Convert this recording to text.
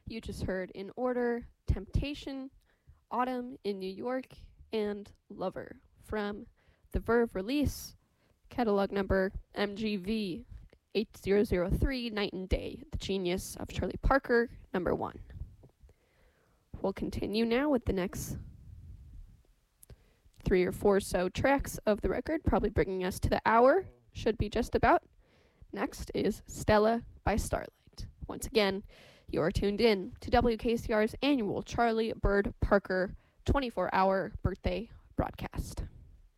You just heard in order Temptation, Autumn in New York, and Lover from the Verve release, catalog number MGV 8003, Night and Day, The Genius of Charlie Parker, number 1. We'll continue now with the next 3 or 4 so tracks of the record, probably bringing us to the hour, should be just about. Next is Stella by Starlight. Once again, you're tuned in to WKCR's annual Charlie Bird Parker 24-hour birthday broadcast.